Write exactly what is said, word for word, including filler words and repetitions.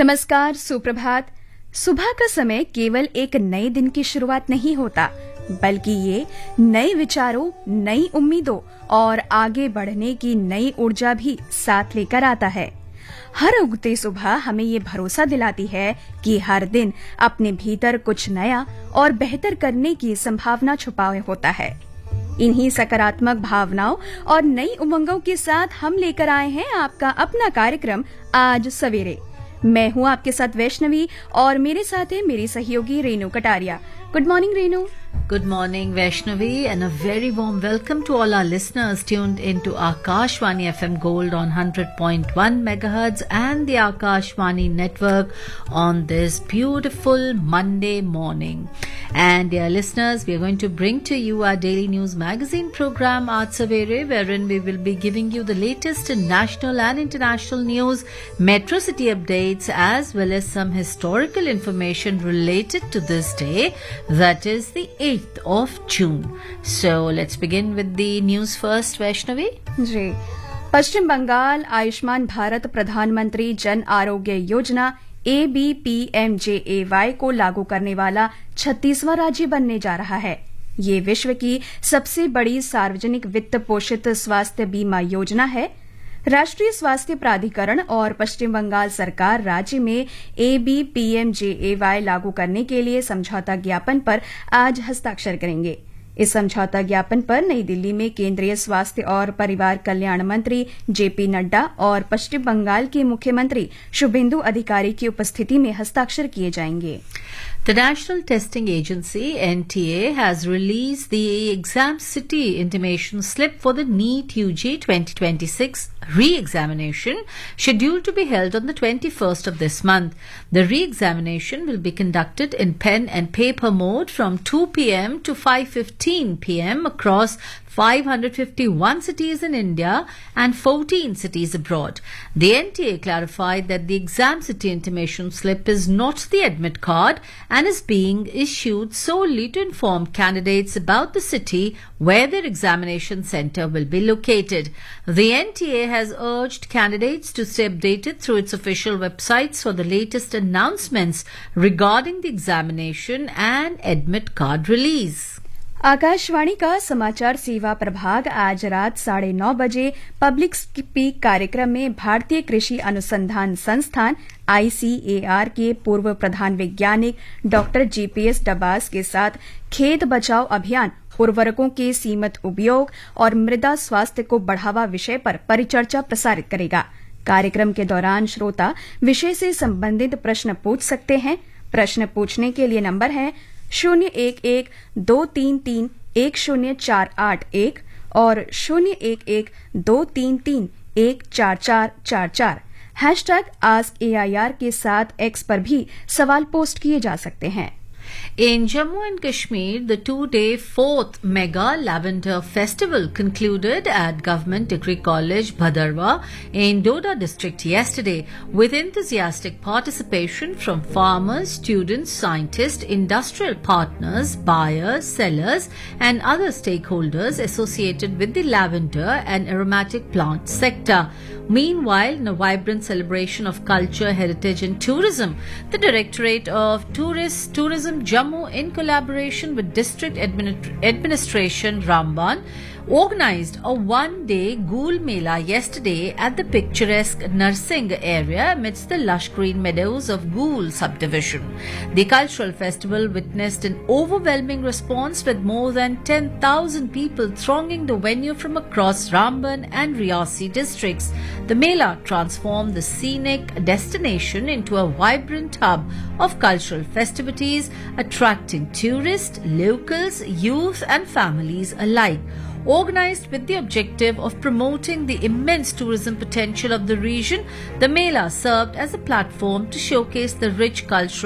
नमस्कार, सुप्रभात। सुबह का समय केवल एक नए दिन की शुरुआत नहीं होता, बल्कि ये नए विचारों, नई उम्मीदों और आगे बढ़ने की नई ऊर्जा भी साथ लेकर आता है। हर उगती सुबह हमें ये भरोसा दिलाती है कि हर दिन अपने भीतर कुछ नया और बेहतर करने की संभावना छुपाए होता है। इन्हीं सकारात्मक भावनाओं और नई उमंगों के साथ हम लेकर आए हैं आपका अपना कार्यक्रम आज सवेरे। मैं हूं आपके साथ वैष्णवी और मेरे साथ है मेरी सहयोगी Renu Kataria. Good morning Renu. Good morning, Vaishnavi, and a very warm welcome to all our listeners tuned into Akashvani F M Gold on one hundred point one megahertz and the Akashvani network on this beautiful Monday morning. And dear listeners, we are going to bring to you our daily news magazine program Aaj Savere, wherein we will be giving you the latest in national and international news, metro city updates, as well as some historical information related to this day, that is the eighth of June. So let's begin with the news first, Vaishnavi. जी, पश्चिम बंगाल आयुष्मान भारत प्रधानमंत्री Jan Arogya Yojana A B P M J A Y को लागू करने वाला छत्तीसवां राज्य बनने जा रहा है। ये विश्व की सबसे बड़ी सार्वजनिक वित्त पोषित स्वास्थ्य बीमा योजना है। राष्ट्रीय स्वास्थ्य प्राधिकरण और पश्चिम बंगाल सरकार राज्य में A B P M J A Y लागू करने के लिए समझौता ज्ञापन पर आज हस्ताक्षर करेंगे। इस समझौता ज्ञापन पर नई दिल्ली में केंद्रीय स्वास्थ्य और परिवार कल्याण मंत्री जे पी नड्डा और पश्चिम बंगाल के मुख्यमंत्री शुभेंदु अधिकारी की उपस्थिति में हस्ताक्षर किए जाएंगे। The National Testing Agency N T A has released the exam city intimation slip for the NEET U G twenty twenty-six re-examination scheduled to be held on the twenty-first of this month. The re-examination will be conducted in pen and paper mode from two p m to five fifteen p m across five hundred fifty-one cities in India and fourteen cities abroad. The N T A clarified that the exam city intimation slip is not the admit card and is being issued solely to inform candidates about the city where their examination center will be located. The N T A has urged candidates to stay updated through its official websites for the latest announcements regarding the examination and admit card release. Akashvani का समाचार सेवा प्रभाग आज रात साढ़े नौ बजे public speak कार्यक्रम में भारतीय कृषि अनुसंधान संस्थान आई सी ए आर के पूर्व प्रधान वैज्ञानिक doctor G P S Dabas के साथ खेत बचाओ अभियान, उर्वरकों के सीमित उपयोग और मृदा स्वास्थ्य को बढ़ावा विषय पर परिचर्चा प्रसारित करेगा। कार्यक्रम के दौरान श्रोता विषय से संबंधित प्रश्न पूछ सकते हैं। प्रश्न पूछने के लिए नंबर है शून्य एक एक दो तीन तीन एक शून्य चार आठ एक और शून्य एक एक दो तीन तीन एक चार चार चार चार। Hashtag ask A I R के साथ एक्स पर भी सवाल पोस्ट किए जा सकते हैं। In Jammu and Kashmir, the two-day fourth Mega Lavender Festival concluded at Government Degree College, Bhadarwa in Doda district yesterday with enthusiastic participation from farmers, students, scientists, industrial partners, buyers, sellers and other stakeholders associated with the lavender and aromatic plant sector. Meanwhile, in a vibrant celebration of culture, heritage and tourism, the Directorate of Tourist Tourism Jammu, in collaboration with District Admin- Administration Ramban, organized a one-day Ghool Mela yesterday at the picturesque Narsingh area amidst the lush green meadows of Ghool subdivision. The cultural festival witnessed an overwhelming response with more than ten thousand people thronging the venue from across Ramban and Riyasi districts. The Mela transformed the scenic destination into a vibrant hub of cultural festivities, attracting tourists, locals, youth and families alike. Organized with the objective of promoting the immense tourism potential of the region, the Mela served as a platform to showcase the rich cultural